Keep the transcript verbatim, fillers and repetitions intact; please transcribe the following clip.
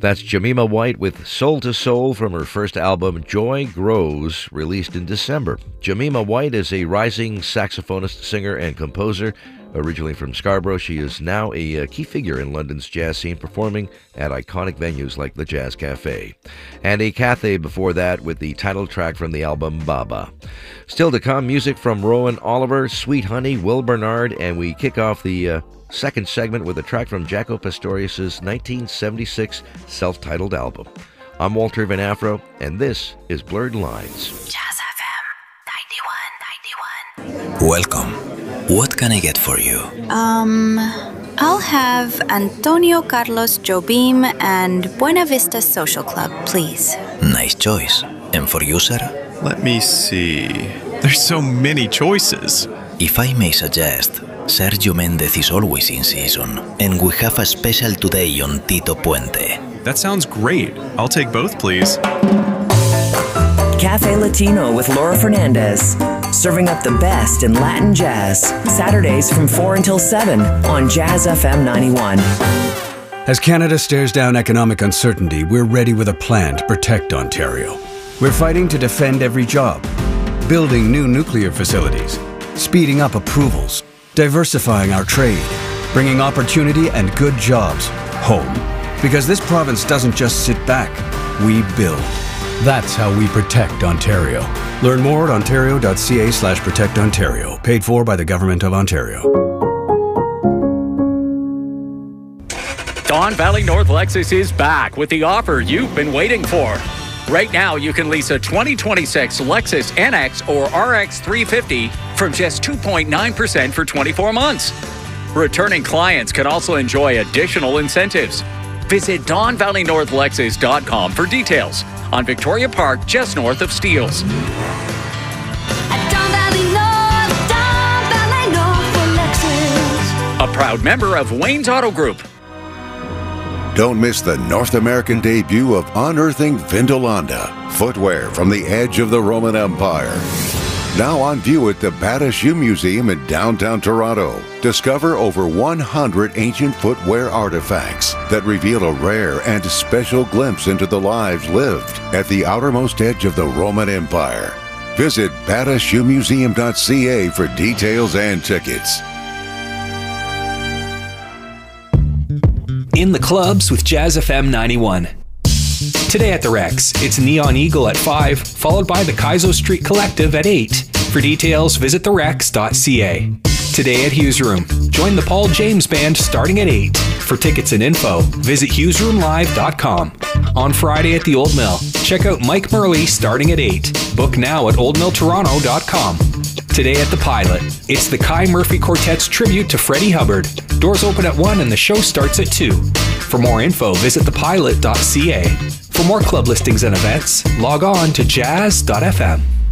That's Jemima White with Soul to Soul from her first album, Joy Grows, released in December. Jemima White is a rising saxophonist, singer, and composer. Originally from Scarborough, she is now a key figure in London's jazz scene, performing at iconic venues like the Jazz Cafe. Andy Cathay before that with the title track from the album, Baba. Still to come, music from Rowan Oliver, Sweet Honey, Will Bernard, and we kick off the uh, second segment with a track from Jaco Pastorius' nineteen seventy-six self-titled album. I'm Walter Van Afro, and this is Blurred Lines. Jazz F M ninety-one ninety-one. Welcome. What can I get for you? Um, I'll have Antonio Carlos Jobim and Buena Vista Social Club, please. Nice choice. And for you, sir? Let me see. There's so many choices. If I may suggest, Sergio Mendez is always in season, and we have a special today on Tito Puente. That sounds great. I'll take both, please. Cafe Latino with Laura Fernandez. Serving up the best in Latin jazz. Saturdays from four until seven on Jazz F M ninety-one. As Canada stares down economic uncertainty, we're ready with a plan to protect Ontario. We're fighting to defend every job, building new nuclear facilities, speeding up approvals, diversifying our trade, bringing opportunity and good jobs home. Because this province doesn't just sit back, we build. That's how we protect Ontario. Learn more at ontario.ca slash protect Ontario. Paid for by the Government of Ontario. Don Valley North Lexus is back with the offer you've been waiting for. Right now, you can lease a twenty twenty-six Lexus N X or R X three fifty from just two point nine percent for twenty-four months. Returning clients can also enjoy additional incentives. Visit Don Valley North Lexus dot com for details. On Victoria Park, just north of Steeles. A proud member of Wayne's Auto Group. Don't miss the North American debut of Unearthing Vindolanda, footwear from the edge of the Roman Empire. Now on view at the Bata Shoe Museum in downtown Toronto. Discover over one hundred ancient footwear artifacts that reveal a rare and special glimpse into the lives lived at the outermost edge of the Roman Empire. Visit bata shoe museum dot c a for details and tickets. In the clubs with Jazz F M ninety-one. Today at the Rex, it's Neon Eagle at five, followed by the Kaizo Street Collective at eight. For details, visit the rex dot c a. Today at Hughes Room, join the Paul James Band starting at eight. For tickets and info, visit hughes room live dot com. On Friday at the Old Mill, check out Mike Murley starting at eight. Book now at old mill toronto dot com. Today at the Pilot, it's the Kai Murphy Quartet's tribute to Freddie Hubbard. Doors open at one and the show starts at two. For more info, visit the pilot dot c a. For more club listings and events, log on to jazz dot f m.